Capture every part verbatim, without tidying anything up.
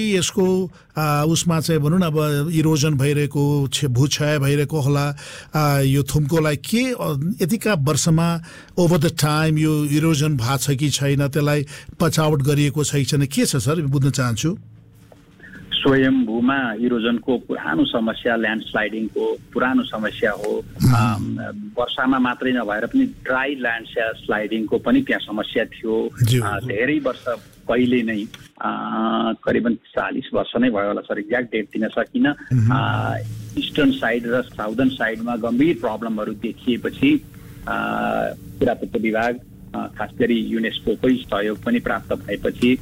यसको उसमा चाहिँ भनौँ न अब इरोजन भइरहेको भूक्षय भइरहेको होला यो थुम्कोलाई के यतिका वर्षमा ओभर द टाइम यो इरोजन भएको छ कि छैन त्यसलाई पछावट गरिएको छ कि छैन के छ सर बुझ्न चाहन्छु स्वयम्भूमा इरोजनको पुरानो समस्या ल्यान्डस्लाइडिङको पुरानो समस्या हो वर्षामा मात्रै नभएर पनि ड्राई ल्यान्डस्लाइडिङको पनि त्यहाँ समस्या थियो धेरै वर्ष पहिले नै करिबन चालीस वर्ष नै भयो होला सर एक्ज्याक्ट डेट दिन सकिनँ इस्टर्न साइड र साउदर्न साइडमा गम्भीर प्रब्लमहरू देखिएपछि पुरातत्व विभाग खास गरी युनेस्कोकै सहयोग पनि प्राप्त भएपछि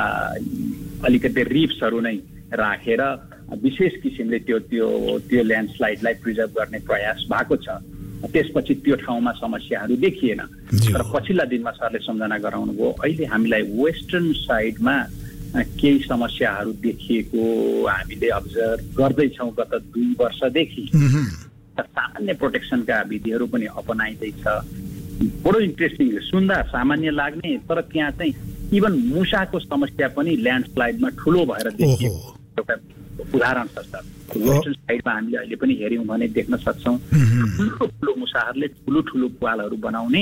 अलिकति रिफ्सहरू नै राखेर विशेष किसिमले त्यो त्यो त्यो ल्यान्डस्लाइडलाई प्रिजर्भ गर्ने प्रयास भएको छ त्यसपछि त्यो ठाउँमा समस्याहरू देखिएन तर पछिल्ला दिनमा सरले सम्झना गराउनु भयो अहिले हामीलाई वेस्टर्न साइडमा केही समस्याहरू देखिएको हामीले अब्जर्भ गर्दैछौँ गत दुई वर्षदेखि सामान्य प्रोटेक्सनका विधिहरू पनि अपनाइँदैछ बडो इन्ट्रेस्टिङ सुन्दा सामान्य लाग्ने तर त्यहाँ चाहिँ इभन मुसाको समस्या पनि ल्यान्डस्लाइडमा ठुलो भएर देखिएको एउटा उदाहरण छ सर वेस्टर्न साइडमा हामीले अहिले पनि हेऱ्यौँ भने देख्न सक्छौँ ठुलो ठुलो मुसाहरूले ठुलो ठुलो पालहरू बनाउने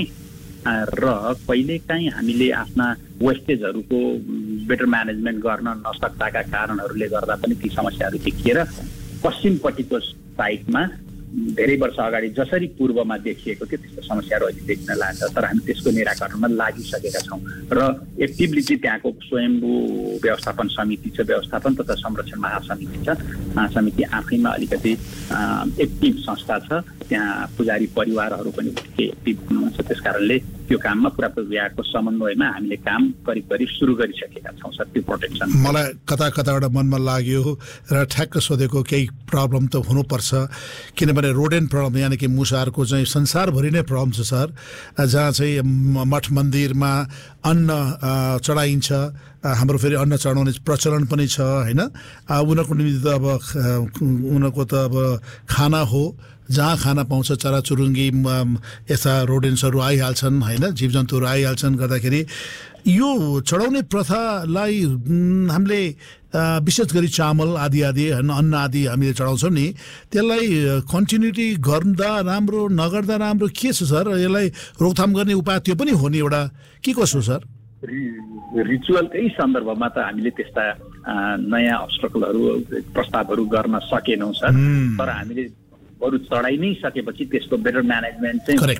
र कहिलेकाहीँ हामीले आफ्ना वेस्टेजहरूको बेटर म्यानेजमेन्ट गर्न नसक्दाका कारणहरूले गर्दा पनि ती समस्याहरू देखिएर पश्चिमपट्टिको साइडमा धेरै वर्ष अगाडि जसरी पूर्वमा देखिएको थियो त्यस्तो समस्याहरू अहिले देखिन लाग्छ तर हामी त्यसको निराकरणमा लागिसकेका छौँ र एक्टिभली चाहिँ त्यहाँको स्वयम्भू व्यवस्थापन समिति छ व्यवस्थापन तथा संरक्षण महासमिति छ महासमिति आफैमा अलिकति एक्टिभ संस्था छ त्यहाँ पुजारी परिवारहरू पनि उत्तिकै एक्टिभ हुनुहुन्छ त्यस कारणले त्यो काममा पुरातत्व विभागको समन्वयमा हामीले काम करिब करिब सुरु गरिसकेका छौँ सर त्यो प्रोटेक्सन मलाई कता कताबाट मनमा लाग्यो र ठ्याक्क सोधेको केही प्रब्लम त हुनुपर्छ किनभने रोडेन्ट प्रब्लम यानि कि मुसाहरूको चाहिँ संसारभरि नै प्रब्लम छ सर जहाँ चाहिँ मठ मन्दिरमा अन्न चढाइन्छ हाम्रो फेरि अन्न चढाउने प्रचलन पनि छ होइन उनीहरूको निम्ति त अब उनीहरूको त अब खाना हो जहाँ खाना पाउँछ चराचुरुङ्गी यस्ता रोडेन्ट्सहरू आइहाल्छन् होइन जीवजन्तुहरू आइहाल्छन् गर्दाखेरि यो चढाउने प्रथालाई हामीले विशेष गरी चामल आदि आदि होइन अन्न आदि हामीले चढाउँछौँ नि त्यसलाई कन्टिन्युटी गर्दा राम्रो नगर्दा राम्रो के छ सर यसलाई रोकथाम गर्ने उपाय त्यो पनि हो नि एउटा के कसो सर रिचुअलकै सन्दर्भमा त हामीले त्यस्ता नयाँ अब्स्टकलहरू प्रस्तावहरू गर्न सकेनौँ सर तर हामीले बरु चढाइ नै सकेपछि त्यसको बेटर म्यानेजमेन्ट चाहिँ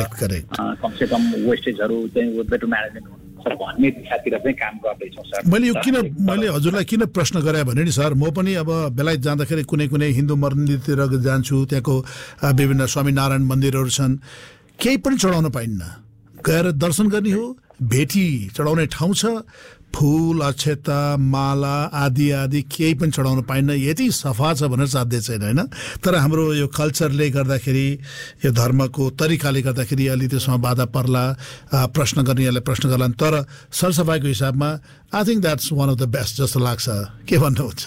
कमसे कम वेस्टेजहरू चाहिँ बेटर म्यानेजमेन्ट भन्ने दिशातिर चाहिँ काम गर्दैछौँ सर मैले यो किन मैले हजुरलाई किन प्रश्न गरेँ भने नि सर म पनि अब बेलायत जाँदाखेरि कुनै कुनै हिन्दू मन्दिरतिर जान्छु त्यहाँको विभिन्न स्वामीनारायण मन्दिरहरू छन् केही पनि चढाउन पाइन्न गएर दर्शन गर्ने हो भेटी चढाउने ठाउँ छ फूल अक्षता माला आदि आदि केही पनि चढाउन पाइन्न यति सफा छ भनेर साध्य छैन होइन तर हाम्रो यो कल्चरले गर्दाखेरि यो धर्मको तरिकाले गर्दाखेरि अलि त्यसमा बाधा पर्ला प्रश्न गर्नेहरूलाई प्रश्न गर्ला तर सरसफाइको हिसाबमा I think that's one of the best जस्तो लाग्छ के भन्नुहुन्छ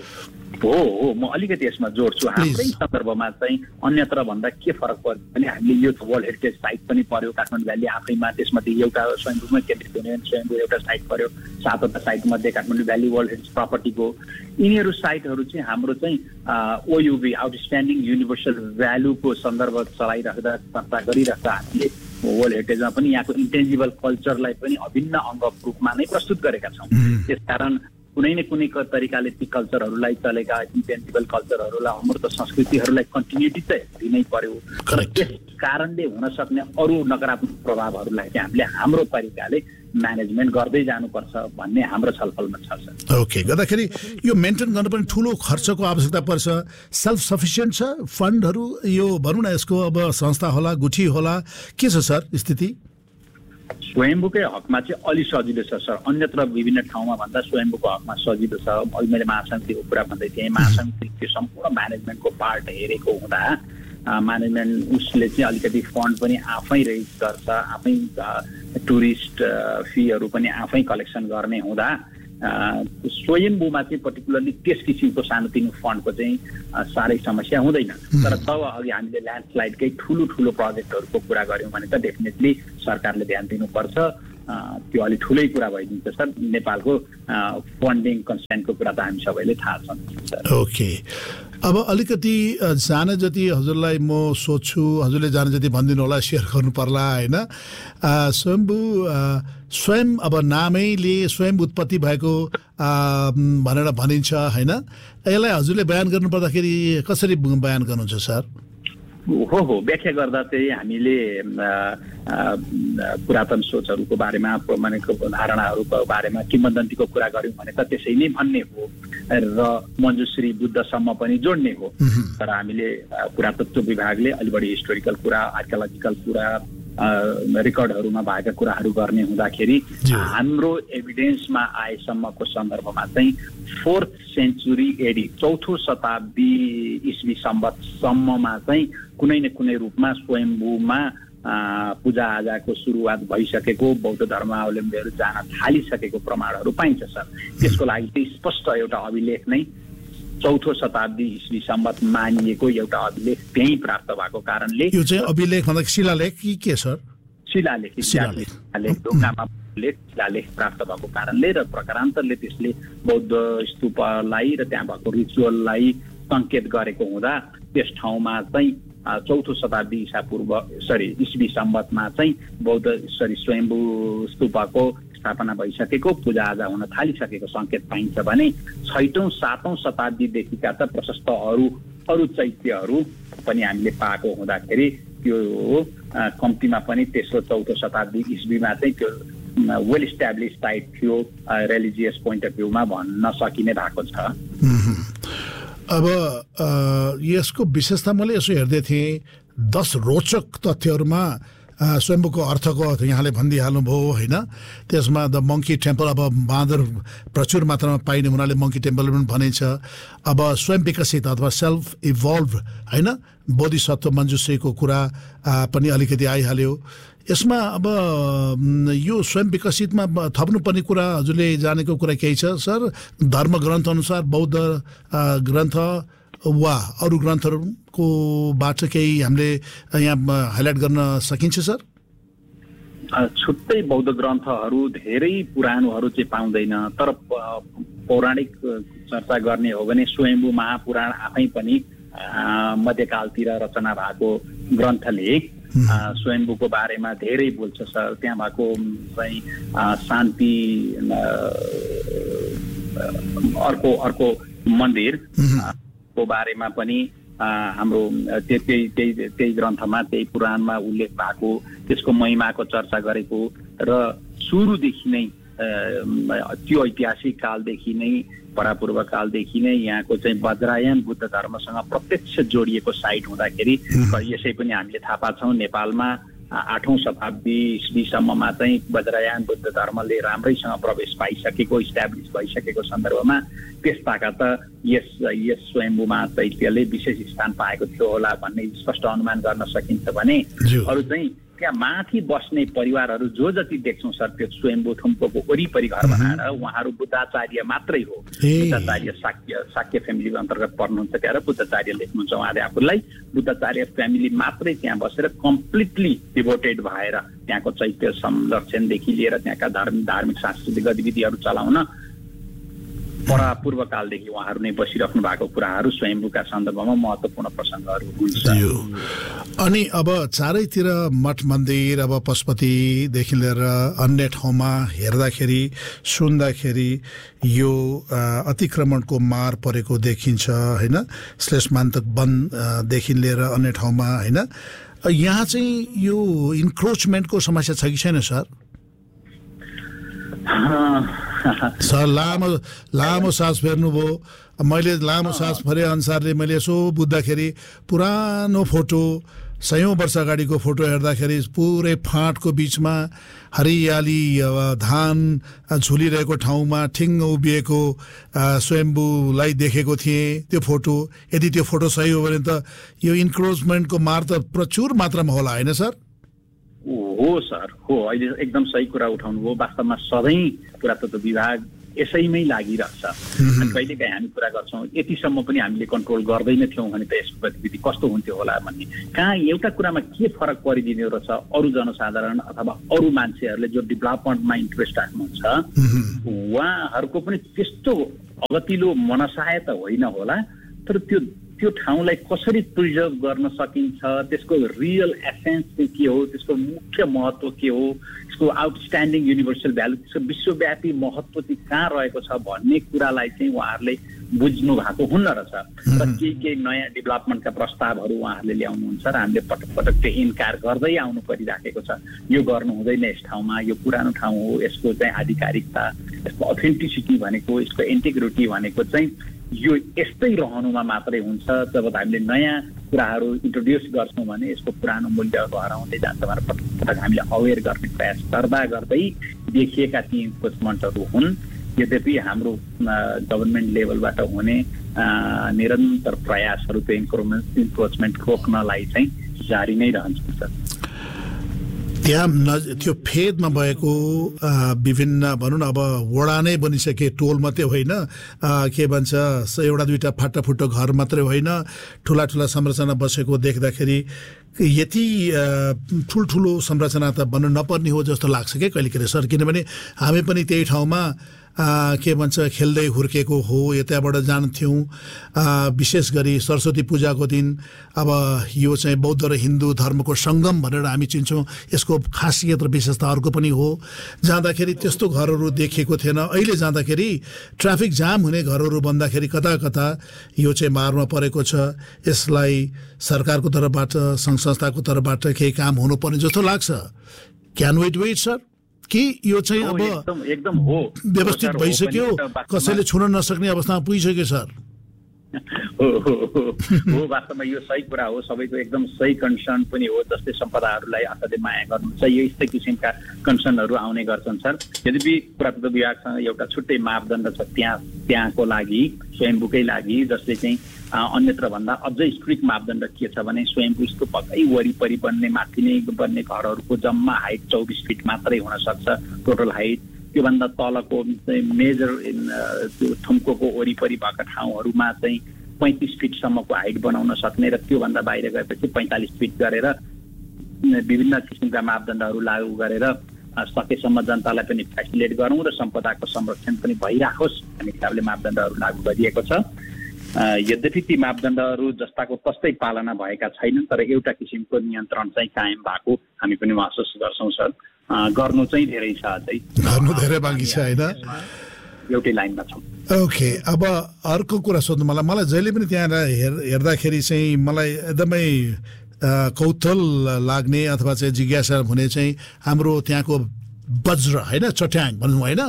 हो हो म अलिकति यसमा जोड्छु हाम्रै सन्दर्भमा चाहिँ अन्यत्र भन्दा के फरक पर्छ भने हामीले यो वर्ल्ड हेरिटेज साइट पनि पर्यो काठमाडौँ भ्याली आफैमा त्यसमध्ये एउटा स्वयम्भूमा केन्द्रित हुने स्वयम्भू एउटा साइट पर्यो सातवटा साइटमध्ये काठमाडौँ भ्याली वर्ल्ड हेरिटेज प्रपर्टीको यिनीहरू साइटहरू चाहिँ हाम्रो चाहिँ ओयुबी आउटस्ट्यान्डिङ युनिभर्सल भ्यालुको सन्दर्भ चलाइराख्दा चर्चा गरिराख्दा हामीले वर्ल्ड हेरिटेजमा पनि यहाँको इन्टेन्जिबल कल्चरलाई पनि अभिन्न अङ्ग रूपमा नै प्रस्तुत गरेका छौँ त्यसकारण कुनै न कुनै तरिकाले ती कल्चरहरूलाई चलेका इन्टेन्जिबल कल्चरहरूलाई अमूर्त संस्कृतिहरूलाई कन्टिन्युटी चाहिँ दिनै पर्यो त्यस कारणले हुन सक्ने अरू नकारात्मक प्रभावहरूलाई चाहिँ हामीले हाम्रो तरिकाले म्यानेजमेन्ट गर्दै जानुपर्छ भन्ने हाम्रो छलफलमा छ सर ओके गर्दाखेरि यो मेन्टेन गर्न पनि ठुलो खर्चको आवश्यकता पर्छ सेल्फ सफिसियन्ट छ फन्डहरू यो भनौँ न यसको अब संस्था होला गुठी होला के छ सर स्थिति स्वयम्भूकै हकमा चाहिँ अलि सजिलो छ सर अन्यत्र विभिन्न ठाउँमा भन्दा स्वयम्भूको हकमा सजिलो छ अहिले मैले महासमितिको कुरा भन्दै थिएँ महासमिति त्यो सम्पूर्ण म्यानेजमेन्टको पार्ट हेरेको हुँदा म्यानेजमेन्ट उसले चाहिँ अलिकति फन्ड पनि आफै रेज गर्छ आफै टुरिस्ट फीहरू पनि आफै कलेक्सन गर्ने हुँदा स्वयम्भूमा चाहिँ पर्टिकुलरली त्यस किसिमको सानोतिनो फन्डको चाहिँ साह्रै समस्या हुँदैन तर तब अघि हामीले ल्यान्डस्लाइडकै ठुलो ठुलो प्रोजेक्टहरूको कुरा गऱ्यौँ भने त डेफिनेटली सरकारले ध्यान दिनुपर्छ त्यो अलि ठुलै कुरा भइदिन्छ सर। नेपालको फन्डिङ कन्स्टेन्टको कुरा त हामी सबैले थाहा छ सर। ओके, अब अलिकति जाने जति हजुरलाई म सोध्छु, हजुरले जाने जति भनिदिनु होला, सेयर गर्नु पर्ला होइन। स्वयम्भू स्वयं अब नामैले स्वयं उत्पत्ति भएको भनेर भनिन्छ होइन। यसलाई हजुरले बयान गर्नु पर्दाखेरि कसरी बयान गर्नुहुन्छ सर? हो हो व्याख्या गर्दा चाहिँ हामीले पुरातन सोचहरूको बारेमा, मानेको धारणाहरूको बारेमा किंवदन्तीको कुरा गऱ्यौँ भने त त्यसै नै भन्ने हो र मञ्जुश्री बुद्धसम्म पनि जोड्ने हो। तर हामीले पुरातत्व विभागले अलि बढी हिस्टोरिकल कुरा, आर्कियोलोजिकल कुरा, रेकर्डहरूमा भएका कुराहरू गर्ने हुँदाखेरि हाम्रो एभिडेन्समा आएसम्मको सन्दर्भमा चाहिँ फोर्थ सेन्चुरी एडी, चौथो शताब्दी इस्वी सम्बतसम्ममा चाहिँ कुनै न कुनै रूपमा स्वयम्भूमा पूजा आजाको सुरुवात भइसकेको, बौद्ध धर्मावलम्बीहरू जान थालिसकेको प्रमाणहरू पाइन्छ सर। त्यसको लागि चाहिँ स्पष्ट एउटा अभिलेख नै चौथो शताब्दी इस्वी सम्बत मानिएको एउटा अभिलेख त्यही प्राप्त भएको कारणले, यो चाहिँ अभिलेख भन्दा शिलालेख कि के सर? शिलालेख, शिलालेख ढुङ्गामा शिलालेख प्राप्त भएको कारणले र प्रकारान्तरले त्यसले बौद्ध स्तूपलाई र त्यहाँ भएको रिचुअललाई सङ्केत गरेको हुँदा त्यस ठाउँमा चाहिँ चौथो शताब्दी ईसा पूर्व सरी इस्वी सम्बतमा चाहिँ बौद्ध सरी स्वयम्भू स्तूपको स्थापना भइसकेको, पूजा आजा हुन थालिसकेको सङ्केत पाइन्छ भने छैटौँ सातौँ शताब्दीदेखिका त प्रशस्त अरू अरू चैत्यहरू पनि हामीले पाएको हुँदाखेरि त्यो कम्तीमा पनि तेस्रो चौथो शताब्दी इस्वीमा चाहिँ त्यो वेल इस्ट्याब्लिस साइट थियो रिलिजियस पोइन्ट अफ भ्यूमा भन्न सकिने भएको छ। अब यसको विशेषता मैले यसो हेर्दै थिएँ, दस रोचक तथ्यहरूमा स्वयम्भूको अर्थको यहाँले भनिदिइहाल्नुभयो होइन। त्यसमा द मङ्की टेम्पल, अब बाँदर प्रचुर मात्रामा पाइने हुनाले मङ्की टेम्पल पनि भनिन्छ। अब स्वयं विकसित अथवा सेल्फ इभल्भ होइन, बोधिसत्व मञ्जुश्रीको कुरा पनि अलिकति आइहाल्यो यसमा। अब यो स्वयं विकसितमा थप्नुपर्ने कुरा हजुरले जानेको कुरा केही छ सर? धर्म ग्रन्थ अनुसार बौद्ध ग्रन्थ वा अरू ग्रन्थहरूको बाट केही हामीले यहाँ हाइलाइट गर्न सकिन्छ सर? छुट्टै बौद्ध ग्रन्थहरू धेरै पुराणोहरू चाहिँ पाउँदैन, तर पौराणिक चर्चा गर्ने हो भने स्वयम्भू महापुराण आफै पनि मध्यकालतिर रचना भएको ग्रन्थले स्वयम्भूको बारेमा धेरै बोल्छ सर। त्यहाँ भएको चाहिँ शान्ति अर्को अर्को मन्दिर को बारेमा पनि हाम्रो त्यही त्यही त्यही ग्रन्थमा त्यही पुराणमा उल्लेख भएको, त्यसको महिमाको चर्चा गरेको र सुरुदेखि नै त्यो ऐतिहासिक कालदेखि नै परापूर्व कालदेखि नै यहाँको चाहिँ वज्रायन बुद्ध धर्मसँग प्रत्यक्ष जोडिएको साइट हुँदाखेरि यसै पनि हामीले थाहा पाछौँ नेपालमा आठौँ शताब्दी इस्वीसम्ममा चाहिँ वज्रायन बुद्ध धर्मले राम्रैसँग प्रवेश पाइसकेको, इस्ट्याब्लिस भइसकेको सन्दर्भमा त्यसताका त यस यस स्वयम्भूमा चैत्यले विशेष स्थान पाएको थियो होला भन्ने स्पष्ट अनुमान गर्न सकिन्छ भने अरू चाहिँ त्यहाँ माथि बस्ने परिवारहरू जो जति देख्छौँ सर त्यो स्वयम्भू थुम्पोको वरिपरि घर बनाएर उहाँहरू बुद्धाचार्य मात्रै हो। बुद्धाचार्य शाक्य शाक्य फ्यामिली अन्तर्गत पर्नुहुन्छ त्यहाँ र बुद्धाचार्य लेख्नुहुन्छ उहाँले आफूलाई। बुद्धाचार्य फ्यामिली मात्रै त्यहाँ बसेर कम्प्लिटली डिभोटेड भएर त्यहाँको चैत्य संरक्षणदेखि लिएर त्यहाँका धार्मिक धार्मिक सांस्कृतिक गतिविधिहरू चलाउन परापूर्व कालदेखि उहाँहरू नै बसिराख्नु भएको कुराहरू स्वयम्भूका सन्दर्भमा महत्त्वपूर्ण प्रसङ्गहरू हुन्छ। अनि अब चारैतिर मठ मन्दिर, अब पशुपतिदेखि लिएर अन्य ठाउँमा हेर्दाखेरि सुन्दाखेरि यो अतिक्रमणको मार परेको देखिन्छ होइन। श्लेषमान्तक वनदेखि लिएर अन्य ठाउँमा होइन। यहाँ चाहिँ यो इन्क्रोचमेन्टको समस्या छ कि छैन सर? सर लामो लामो सास फेर्नुभयो, मैले लामो सास फेरे अनुसारले मैले यसो बुझ्दाखेरि पुरानो फोटो सयौँ वर्ष अगाडिको फोटो हेर्दाखेरि पुरै फाँटको बिचमा हरियाली धान झुलिरहेको ठाउँमा ठिङ्ग उभिएको स्वयम्भूलाई देखेको थिएँ त्यो फोटो। यदि त्यो फोटो सही हो भने त यो इन्क्रोचमेन्टको मार त प्रचुर मात्रामा होला होइन सर? हो सर, हो, अहिले एकदम सही कुरा उठाउनु हो। वास्तवमा सधैँ पुरातत्व विभाग यसैमै लागिरहेछ। अनि कहिलेकाहीँ हामी कुरा गर्छौँ यतिसम्म पनि हामीले कन्ट्रोल गर्दैन थियौँ भने त यसको गतिविधि कस्तो हुन्थ्यो होला भन्ने। कहाँ एउटा कुरामा के फरक परिदिने रहेछ, अरू जनसाधारण अथवा अरू मान्छेहरूले जो डेभलपमेन्टमा इन्ट्रेस्ट राख्नुहुन्छ उहाँहरूको पनि त्यस्तो अगतिलो मनसाय त होइन होला, तर त्यो त्यो ठाउँलाई कसरी प्रिजर्भ गर्न सकिन्छ, त्यसको रियल एसेन्स चाहिँ के हो, त्यसको मुख्य महत्त्व के हो, त्यसको आउटस्ट्यान्डिङ युनिभर्सल भ्यालु, त्यसको विश्वव्यापी महत्त्व चाहिँ कहाँ रहेको छ भन्ने कुरालाई चाहिँ उहाँहरूले बुझ्नु भएको हुन्न रहेछ। र केही केही नयाँ डेभलपमेन्टका प्रस्तावहरू उहाँहरूले ल्याउनुहुन्छ र हामीले पटक पटक त्यो इन्कार गर्दै आउनु परिराखेको छ। यो गर्नु हुँदैन यस ठाउँमा, यो पुरानो ठाउँ हो, यसको चाहिँ आधिकारिकता, यसको अथेन्टिसिटी भनेको, यसको इन्टिग्रिटी भनेको चाहिँ यो यस्तै रहनुमा मात्रै हुन्छ। जब हामीले नयाँ कुराहरू इन्ट्रोड्युस गर्छौँ भने यसको पुरानो मूल्यहरू हराउँदै जान्छ भनेर पटक पटक हामीले अवेर गर्ने प्रयास गर्दा गर्दै देखिएका ती इन्क्रोचमेन्टहरू हुन्। यद्यपि हाम्रो गभर्मेन्ट लेभलबाट हुने निरन्तर प्रयासहरू त्यो इन्क्रोचमेन्ट इन्क्रोचमेन्ट रोक्नलाई चाहिँ जारी नै रहन्छ। त्यहाँ न त्यो फेदमा भएको विभिन्न भनौँ न अब वडा नै बनिसके, टोल मात्रै होइन, के भन्छ एउटा दुईवटा फाटाफुट्टो घर मात्रै होइन, ठुला ठुला संरचना बसेको देख्दाखेरि यति ठुल्ठुलो संरचना त बन्नु नपर्ने हो जस्तो लाग्छ क्या कहिले कहिले सर। किनभने हामी पनि त्यही ठाउँमा के भन्छ खेल्दै हुर्केको हो, यताबाट जान्थ्यौँ। विशेष गरी सरस्वती पूजाको दिन अब यो चाहिँ बौद्ध र हिन्दू धर्मको सङ्गम भनेर हामी चिन्छौँ, यसको खासियत र विशेषता अर्को पनि हो। जाँदाखेरि त्यस्तो घरहरू देखेको थिएन, अहिले जाँदाखेरि ट्राफिक जाम हुने घरहरू भन्दाखेरि कता कता यो चाहिँ मारमा परेको छ। यसलाई सरकारको तर्फबाट सङ्घ संस्थाको तर्फबाट केही काम हुनुपर्ने जस्तो लाग्छ। क्यान वेट वेट सर कि यो चाहिँ अब एकदम एकदम हो, व्यवस्थित भइसक्यो, कसैले छुन नसक्ने अवस्थामा पुगिसक्यो सर? हो हो हो वास्तवमा यो सही कुरा हो, सबैको एकदम सही कन्सर्न पनि हो। जस्तै सम्पदाहरूलाई असाध्यै माया गर्नुहुन्छ, यो यस्तै किसिमका कन्सर्नहरू आउने गर्छन् सर। यद्यपि पुरातत्व विभागसँग एउटा छुट्टै मापदण्ड छ त्यहाँ त्यहाँको लागि, स्वयम्भूकै लागि, जसले चाहिँ अन्यत्र भन्दा अझै स्ट्रिक्ट मापदण्ड के छ भने स्वयम्भू स्तूपकै वरिपरि बन्ने माथि नै बन्ने घरहरूको जम्मा हाइट चौबिस फिट मात्रै हुन सक्छ टोटल हाइट। त्योभन्दा तलको मेजर त्यो थुम्कोको वरिपरि भएका ठाउँहरूमा चाहिँ पैँतिस फिटसम्मको हाइट बनाउन सक्ने र त्योभन्दा बाहिर गएपछि पैँतालिस फिट गरेर विभिन्न किसिमका मापदण्डहरू लागू गरेर सकेसम्म जनतालाई पनि फेसिलिटेट गरौँ र सम्पदाको संरक्षण पनि भइराखोस् भन्ने हिसाबले मापदण्डहरू लागू गरिएको छ। यद्यपि ती मापदण्डहरू जस्ताको तस्तै पालना भएका छैनन्, तर एउटा किसिमको नियन्त्रण चाहिँ कायम भएको हामी पनि महसुस गर्छौँ सर। गर्नु चाहिँ धेरै छ, अझै गर्नु धेरै बाँकी छ होइन, एउटै लाइनमा छौँ। ओके, अब अर्को कुरा सोध्नु मलाई मलाई जहिले पनि त्यहाँ हेर हेर्दाखेरि चाहिँ मलाई एकदमै कौतूहल लाग्ने अथवा चाहिँ जिज्ञासा हुने चाहिँ हाम्रो त्यहाँको वज्र होइन, चट्याङ भनौँ होइन,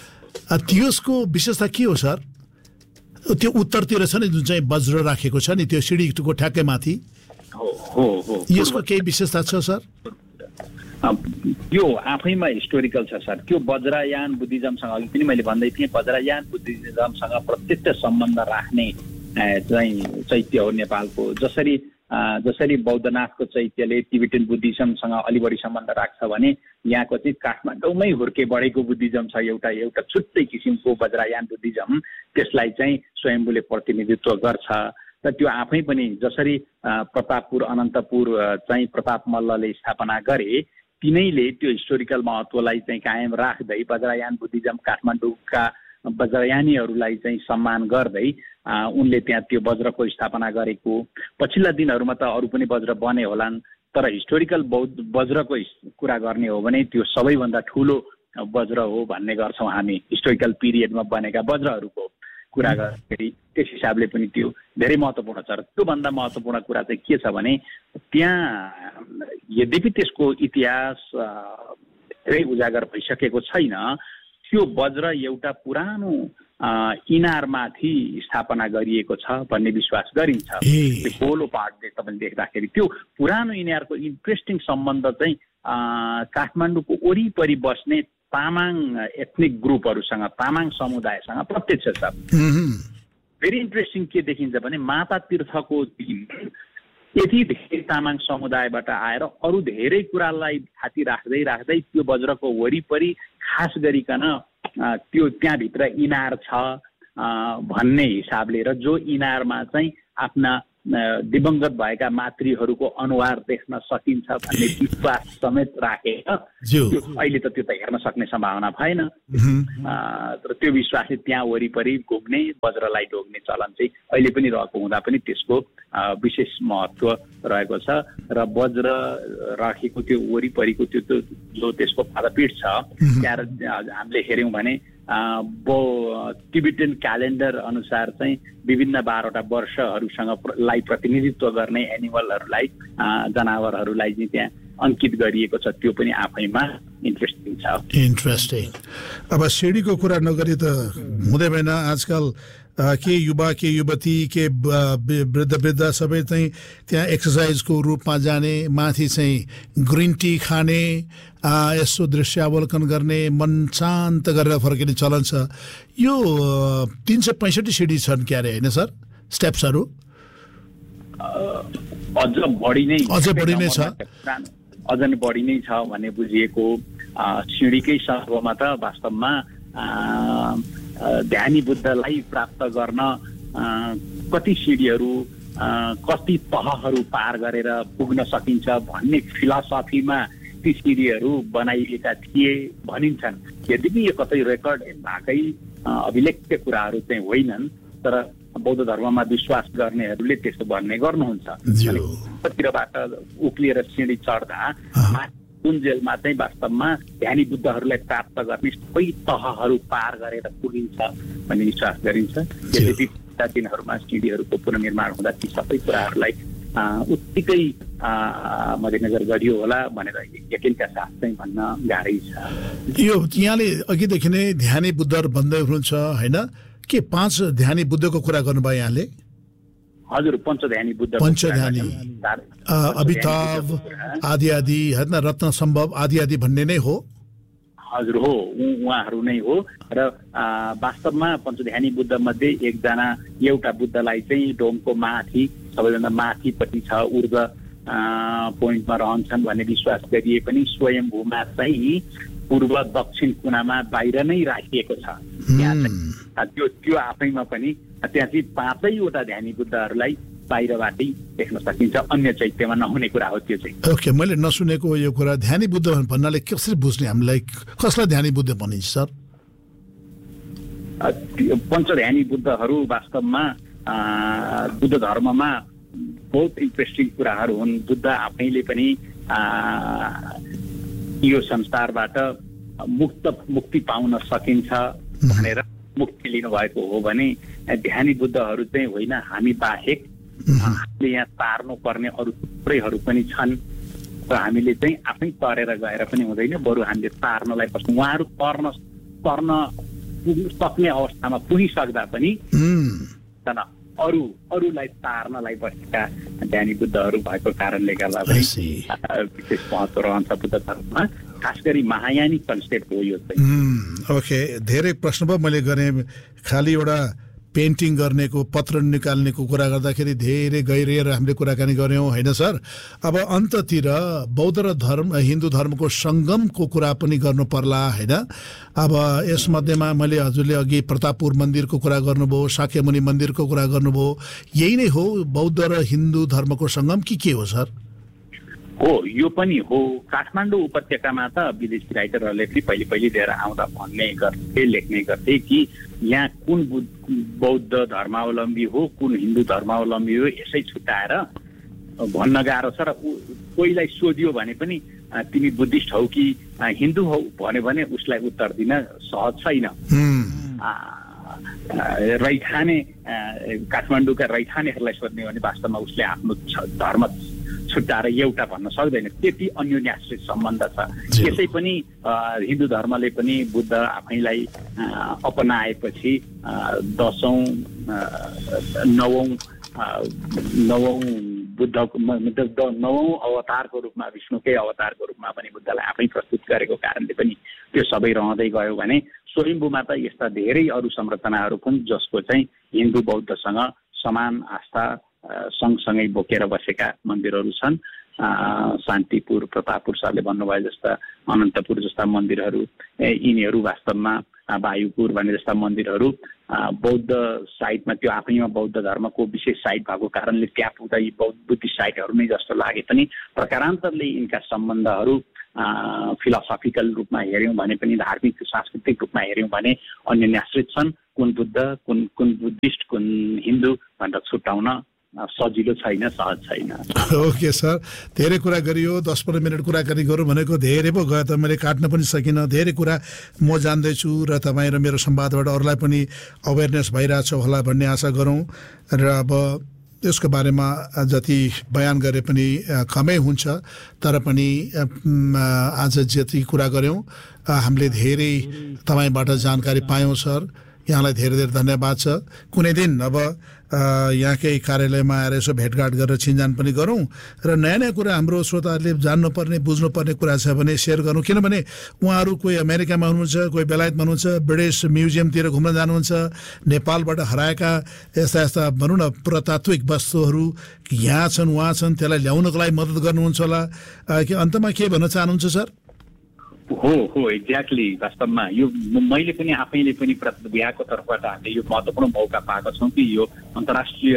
त्यसको विशेषता के हो सर? त्यो उत्तरतिर छ नि जुन चाहिँ वज्र राखेको छ नि, त्यो सिँढीको ठ्याक्कै माथि, हो हो हो यसको केही विशेषता छ सर? यो आफैमा हिस्टोरिकल छ सर। त्यो वज्रयान बुद्धिज्मसँग अघि पनि मैले भन्दै थिएँ, वज्रयान बुद्धिज्मसँग प्रत्यक्ष सम्बन्ध राख्ने चाहिँ चैत्य हो नेपालको। जसरी जसरी बौद्धनाथको चैत्यले तिबेटन बुद्धिज्मसँग अलि बढी सम्बन्ध राख्छ भने यहाँको चाहिँ काठमाडौँमै हुर्के बढेको बुद्धिज्म छ एउटा एउटा छुट्टै किसिमको वज्रयान बुद्धिज्म, त्यसलाई चाहिँ स्वयम्भूले प्रतिनिधित्व गर्छ। र त्यो आफै पनि जसरी प्रतापपुर अनन्तपुर चाहिँ प्रताप मल्लले स्थापना गरे तिनैले त्यो हिस्टोरिकल महत्त्वलाई चाहिँ कायम राख्दै वज्रयान बुद्धिज्म काठमाडौँका वज्रयानीहरूलाई चाहिँ सम्मान गर्दै उनले त्यहाँ त्यो वज्रको स्थापना गरेको। पछिल्ला दिनहरूमा त अरू पनि वज्र बने होलान्, तर हिस्टोरिकल बौद्ध वज्रको कुरा गर्ने हो भने त्यो सबैभन्दा ठुलो वज्र हो भन्ने गर्छौँ हामी। हिस्टोरिकल पिरियडमा बनेका वज्रहरूको कुरा गर्दाखेरि त्यस हिसाबले पनि त्यो धेरै महत्त्वपूर्ण छ। र त्योभन्दा महत्त्वपूर्ण कुरा चाहिँ के छ भने त्यहाँ यद्यपि त्यसको इतिहास धेरै उजागर भइसकेको छैन, त्यो वज्र एउटा पुरानो इनारमाथि स्थापना गरिएको छ भन्ने विश्वास गरिन्छ। त्यो पोलो पार्ट तपाईँले देख्दाखेरि त्यो पुरानो इनारको इन्ट्रेस्टिङ सम्बन्ध चाहिँ काठमाडौँको वरिपरि बस्ने तामाङ एथनिक ग्रुपहरूसँग, तामाङ समुदायसँग प्रत्यक्ष छ। भेरी इन्ट्रेस्टिङ के देखिन्छ भने माता तीर्थको दिन यति धेरै तामाङ समुदायबाट आएर अरू धेरै कुरालाई थाती राख्दै राख्दै त्यो वज्रको वरिपरि खास गरिकन त्यो त्यहाँभित्र इनार छ भन्ने हिसाबले र जो इनारमा चाहिँ आफ्ना दिवंगत भएका मातृहरूको अनुहार देख्न सकिन्छ भन्ने विश्वास समेत राखेर अहिले त त्यो त हेर्न सक्ने सम्भावना भएन तर त्यो विश्वासले त्यहाँ वरिपरि घुम्ने वज्रलाई ढोग्ने चलन चाहिँ अहिले पनि रहेको हुँदा पनि त्यसको विशेष महत्त्व रहेको छ र वज्र राखेको त्यो वरिपरिको त्यो जो त्यसको पादपीठ छ त्यहाँ हामीले हेऱ्यौँ भने टिबेटन क्यालेन्डर अनुसार चाहिँ विभिन्न बाह्रवटा वर्षहरूसँग लाई प्रतिनिधित्व गर्ने एनिमलहरूलाई जनावरहरूलाई चाहिँ त्यहाँ अंकित गरिएको छ त्यो पनि आफैमा इन्ट्रेस्टिङ छ इन्ट्रेस्टिङ अब सिडीको कुरा नगरी त हुँदै भएन आजकल के युवा के युवती के वृद्ध वृद्ध सबै चाहिँ त्यहाँ एक्सर्साइजको रूपमा जाने माथि चाहिँ ग्रिन टी खाने यसो दृश्यावलोकन गर्ने मन शान्त गरेर फर्किने चलन छ यो तीन सय पैँसठी सिडी छन् क्यारे होइन सर स्टेप्सहरू अझ बढी नै अझ बढी नै छ अझ नै बढी नै छ भन्ने बुझिएको सिडीकै सर्वमा त वास्तवमा ध्यानी बुद्धलाई प्राप्त गर्न कति सिडीहरू कति तहहरू पार गरेर पुग्न सकिन्छ भन्ने फिलोसफीमा ती सिडीहरू बनाइएका थिए भनिन्छन् यद्यपि यो कतै रेकर्ड भएकै अभिलेख्य कुराहरू चाहिँ होइनन् तर बौद्ध धर्ममा विश्वास गर्नेहरूले त्यसो भन्ने गर्नुहुन्छ कतिबाट उक्लिएर सिडी चढ्दा जुन जेलमा चाहिँ वास्तवमा ध्यानी बुद्धहरूलाई प्राप्त गर्ने सबै तहहरू पार गरेर पुगिन्छ भन्ने विश्वास गरिन्छ यद्यपि दिनहरूमा सिडीहरूको पुनर्निर्माण हुँदा ती सबै कुराहरूलाई उत्तिकै मध्यनजर गरियो होला भनेर यकिनका साथ चाहिँ भन्न गाह्रै छ यो यहाँले अघिदेखि नै ध्यानी बुद्धहरू भन्दै हुनुहुन्छ होइन के पाँच ध्यानी बुद्धको कुरा गर्नुभयो यहाँले हजुर पञ्चध्यानी बुद्ध पञ्चध्यानी अमिताभ आदि आदि होइन रत्न सम्भव आदि आदि भन्ने नै हो हजुर हो उहाँहरू नै हो र वास्तवमा पञ्चध्यानी बुद्ध मध्ये एकजना एउटा बुद्धलाई चाहिँ डोमको माथि सबैभन्दा माथिपट्टि छ ऊर्ध्व पोइन्टमा रहन्छन् भन्ने विश्वास गरिए पनि स्वयम्भूमा चाहिँ पूर्व दक्षिण कुनामा बाहिर नै राखिएको छ त्यो त्यो आफैमा पनि त्यहाँ चाहिँ पाँचैवटा ध्यानी बुद्धहरूलाई बाहिरबाटै देख्न सकिन्छ अन्य चैत्यमा नहुने कुरा हो त्यो चाहिँ ओके मैले नसुनेको यो कुरा ध्यानी बुद्ध भन्नाले कसरी बुझ्ने हामीलाई कसलाई ध्यानी बुद्ध भनिन्छ सर पञ्चध्यानी बुद्धहरू वास्तवमा बुद्ध धर्ममा बहुत इन्ट्रेस्टिङ कुराहरू हुन् बुद्ध आफैले पनि यो संसारबाट मुक्त मुक्ति पाउन सकिन्छ भनेर मुक्ति लिनुभएको हो भने ध्यानी बुद्धहरू चाहिँ होइन हामी बाहेक हामीले यहाँ तार्नु पर्ने अरू थुप्रैहरू पनि छन् र हामीले चाहिँ आफै तरेर गएर पनि हुँदैन बरु हामीले तार्नलाई पर्छ उहाँहरू तर्न तर्न पुग्न सक्ने अवस्थामा पुगिसक्दा पनि अरू अरूलाई तार्नलाई बसेका ध्यानी बुद्धहरू भएको कारणले गर्दा पनि विशेष महत्त्व रहन्छ बुद्ध धर्ममा खास गरी महायानी कन्सेप्ट हो यो चाहिँ ओके धेरै प्रश्न भयो मैले गरेँ खालि एउटा पेन्टिङ गर्नेको पत्र निकाल्नेको कुरा गर्दाखेरि धेरै गहिरिएर हामीले कुराकानी गऱ्यौँ होइन सर अब अन्ततिर बौद्ध र धर्म हिन्दू धर्मको सङ्गमको कुरा पनि गर्नु पर्ला होइन अब यसमध्येमा मैले हजुरले अघि प्रतापपुर मन्दिरको कुरा गर्नुभयो शाक्यमुनि मन्दिरको कुरा गर्नुभयो यही नै हो बौद्ध र हिन्दू धर्मको सङ्गम कि के हो सर हो यो पनि हो काठमाडौँ उपत्यकामा त विदेशी राइटरहरूले पनि पहिले पहिले लिएर आउँदा भन्ने गर्थे लेख्ने गर्थे कि यहाँ कुन बौद्ध धर्मावलम्बी हो कुन हिन्दू धर्मावलम्बी हो यसै छुट्याएर भन्न गाह्रो छ र कोहीलाई सोधियो भने पनि तिमी बुद्धिस्ट हौ कि हिन्दू हौ भन्यो भने उसलाई उत्तर दिन सहज छैन रैथाने काठमाडौँका रैथानेहरूलाई सोध्ने भने वास्तवमा उसले आफ्नो धर्म छुट्टाएर एउटा भन्न सक्दैन त्यति अन्योन्याश्रित सम्बन्ध छ त्यसै पनि हिन्दू धर्मले पनि बुद्ध आफैलाई अपनाएपछि दशौं नवौं नवौं बुद्धको नवौं अवतारको रूपमा विष्णुकै अवतारको रूपमा पनि बुद्धलाई आफै प्रस्तुत गरेको कारणले पनि त्यो सबै रहँदै गयो भने स्वयम्भूमा त यस्ता धेरै अरू संरचनाहरू पनि जसको चाहिँ हिन्दू बौद्धसँग समान आस्था सँगसँगै बोकेर बसेका मन्दिरहरू छन् शान्तिपुर प्रतापपुर सरले भन्नुभयो जस्ता अनन्तपुर जस्ता मन्दिरहरू यिनीहरू वास्तवमा वायुपुर भन्ने जस्ता मन्दिरहरू बौद्ध साइटमा त्यो आफैमा बौद्ध धर्मको विशेष साइट भएको कारणले त्यहाँ पुग्दा यी बौद्ध बुद्धिस्ट साइटहरू नै जस्तो लागे पनि प्रकारान्तरले यिनका सम्बन्धहरू फिलोसफिकल रूपमा हेऱ्यौँ भने पनि धार्मिक सांस्कृतिक रूपमा हेऱ्यौँ भने अन्यन्याश्रित छन्। कुन बुद्ध कुन कुन बुद्धिस्ट कुन हिन्दू भनेर छुट्याउन सजिलो छैन, सहज छैन। ओके सर, धेरै कुरा गरियो। दस पन्ध्र मिनट कुराकानी गरौँ भनेको धेरै पो गयो त, मैले काट्न पनि सकिनँ। धेरै कुरा म जान्दैछु र तपाईँ र मेरो संवादबाट अरूलाई पनि अवेरनेस भइरहेछ होला भन्ने आशा गरौँ। र अब यसको बारेमा जति बयान गरे पनि कमै हुन्छ, तर पनि आज जति कुरा गऱ्यौँ हामीले धेरै तपाईँबाट जानकारी पायौँ सर। यहाँलाई धेरै धेरै धन्यवाद छ। कुनै दिन अब यहाँकै कार्यालयमा आएर यसो भेटघाट गरेर छिनजान पनि गरौँ र नयाँ नयाँ कुरा हाम्रो श्रोताहरूले जान्नुपर्ने बुझ्नुपर्ने कुरा छ भने सेयर गरौँ। किनभने उहाँहरू कोही अमेरिकामा हुनुहुन्छ, कोही बेलायतमा हुनुहुन्छ, ब्रिटिस म्युजियमतिर घुम्न जानुहुन्छ, नेपालबाट हराएका यस्ता यस्ता भनौँ न पुरातात्विक वस्तुहरू यहाँ छन् उहाँ छन्, त्यसलाई ल्याउनको लागि मद्दत गर्नुहुन्छ होला कि अन्तमा के भन्न चाहनुहुन्छ सर? हो हो एक्ज्याक्टली। वास्तवमा यो मैले पनि आफैले पनि बिहाको तर्फबाट हामीले यो महत्त्वपूर्ण मौका पाएका छौँ कि यो अन्तर्राष्ट्रिय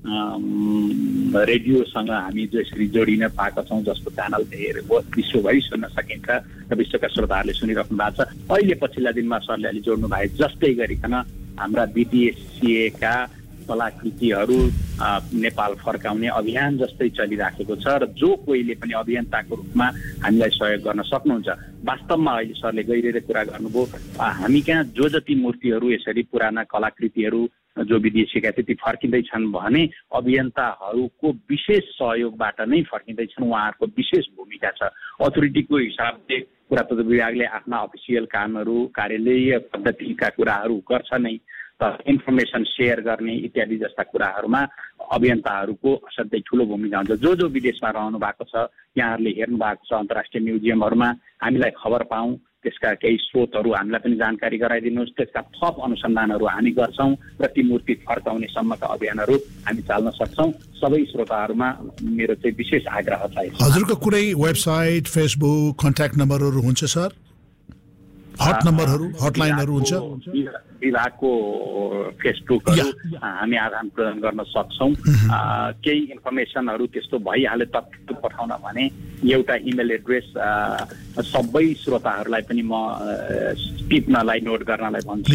रेडियोसँग हामी जसरी जोडिन पाएका छौँ, जसको च्यानल धेरै विश्वभरि सुन्न सकिन्छ र विश्वका श्रोताहरूले सुनिराख्नु भएको छ। अहिले पछिल्ला दिनमा सरले अलि जोड्नु भए जस्तै गरिकन हाम्रा बिटिएससिएका कलाकृतिहरू नेपाल फर्काउने अभियान जस्तै चलिराखेको छ र जो कोहीले पनि अभियन्ताको रूपमा हामीलाई सहयोग गर्न सक्नुहुन्छ। वास्तवमा अहिले सरले गहिरेर कुरा गर्नुभयो, हामी कहाँ जो जति मूर्तिहरू यसरी पुराना कलाकृतिहरू जो विदेशीका त्यति फर्किँदैछन् भने अभियन्ताहरूको विशेष सहयोगबाट नै फर्किँदैछन्। उहाँहरूको विशेष भूमिका छ। अथोरिटीको हिसाबले पुरातत्व विभागले आफ्ना अफिसियल कामहरू कार्यालयीय पद्धतिका कुराहरू गर्छ नै, तर इन्फर्मेसन सेयर गर्ने इत्यादि जस्ता कुराहरूमा अभियन्ताहरूको असाध्यै ठुलो भूमिका हुन्छ। जो जो विदेशमा रहनु भएको छ, यहाँहरूले हेर्नु भएको छ अन्तर्राष्ट्रिय म्युजियमहरूमा हामीलाई खबर पाऊँ, त्यसका केही स्रोतहरू हामीलाई पनि जानकारी गराइदिनुहोस्। त्यसका थप अनुसन्धानहरू हामी गर्छौँ र ती मूर्ति फर्काउने सम्मका अभियानहरू हामी चाल्न सक्छौँ। सबै श्रोताहरूमा मेरो चाहिँ विशेष आग्रह छ। हजुरको कुनै वेबसाइट, फेसबुक, कन्ट्याक्ट नम्बरहरू हुन्छ सर? हट नम्बरहरू, हटलाइनहरू हुन्छ? विभागको फेसबुकहरू हामी आदान प्रदान गर्न सक्छौँ। केही इन्फर्मेसनहरू त्यस्तो भइहाले तत्काल पठाउन भने एउटा इमेल एड्रेस सबै श्रोताहरूलाई पनि म टिप्नलाई नोट गर्नलाई भन्छु।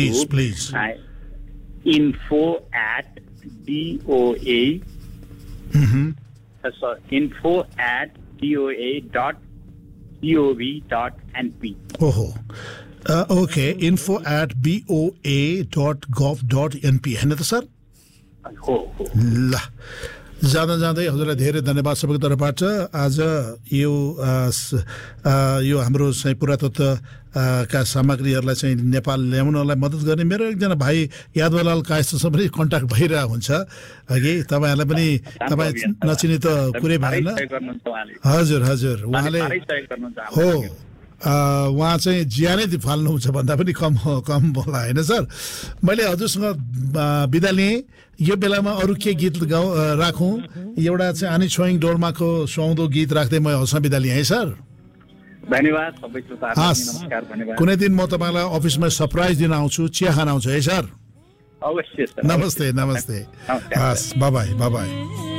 Info at डिओए info at डिओए dot सिओभी dot NP. ओहो, okay, info at बिओए dot गभ dot NP होइन त सर? हो। ल, जाँदा जाँदै हजुरलाई धेरै धन्यवाद सबैको तर्फबाट। आज यो यो हाम्रो चाहिँ पुरातत्व का सामग्रीहरूलाई चाहिँ नेपाल ल्याउनलाई मद्दत गर्ने मेरो एकजना भाइ यादवलाल कायस्थसँग पनि कन्ट्याक्ट भइरहेको हुन्छ अघि। तपाईँहरूलाई पनि तपाईँ नचिने त कुरै भएन। हजुर हजुर, उहाँले हो उहाँ चाहिँ ज्यानै फाल्नुहुन्छ भन्दा पनि कम कम होला होइन सर? मैले हजुरसँग बिदा लिएँ। यो बेलामा अरू के गीत गाउँ राखौँ? एउटा चाहिँ आनी छोइङ डोल्माको सुहाउँदो गीत राख्दै म हजुरसँग बिदा लिएँ है सर। धन्यवाद सबै श्रोताहरूलाई, नमस्कार, धन्यवाद। कुनै दिन म तपाईँलाई अफिसमा सरप्राइज दिन आउँछु, चिया खान आउँछु है सर? अवश्य सर। नमस्ते नमस्ते, हस्, बाई बाई बाई।